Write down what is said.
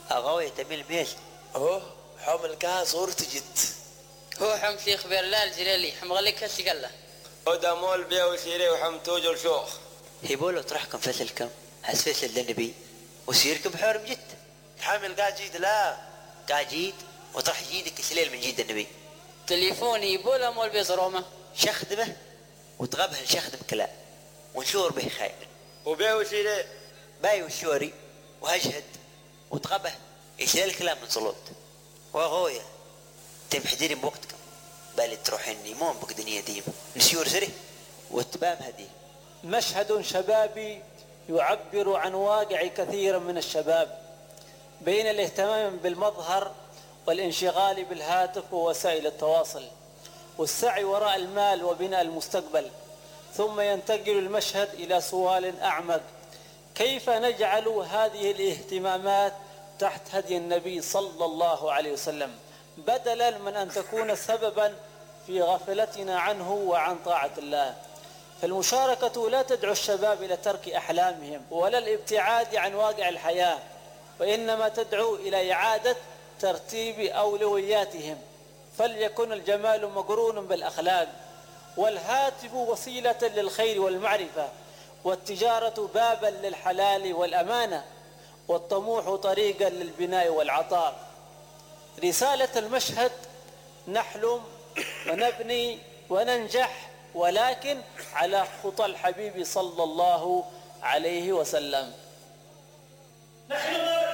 أغوية تميل ميل هو حمل كها صورتي جد هو حم شيخ بيرلال جلالي حم غليك هالتقلة هو دامول بيا وسيري وحم توجل شوخ هيبولو تروحكم فسلكم هسفسل للنبي وسيركم بحورم جد حامل قاعد جيد لا قاجيد وطرح جيدك سليل من جيد النبي تليفوني بولا مول بيزرومه شخدمه وتغبه شخدم كلا ونشور به خير وبيا وسيري باي والشوري وهجهد وتغبه يسليل الكلام من صلوت وغوية تم حديري بوقتكم بالي تروحين نيمون بك دنيا ديم نسيور سري والتبام هدي. مشهد شبابي يعبر عن واقع كثير من الشباب بين الاهتمام بالمظهر والانشغال بالهاتف ووسائل التواصل والسعي وراء المال وبناء المستقبل، ثم ينتقل المشهد إلى سؤال أعمق: كيف نجعل هذه الاهتمامات تحت هدي النبي صلى الله عليه وسلم بدلا من أن تكون سببا في غفلتنا عنه وعن طاعة الله؟ فالمشاركة لا تدعو الشباب إلى ترك أحلامهم ولا الابتعاد عن واقع الحياة، وإنما تدعو إلى إعادة ترتيب أولوياتهم. فليكن الجمال مقرون بالأخلاق، والهاتف وسيلة للخير والمعرفة، والتجارة بابا للحلال والأمانة، والطموح طريقا للبناء والعطاء. رسالة المشهد: نحلم ونبني وننجح، ولكن على خطى الحبيب صلى الله عليه وسلم. نحن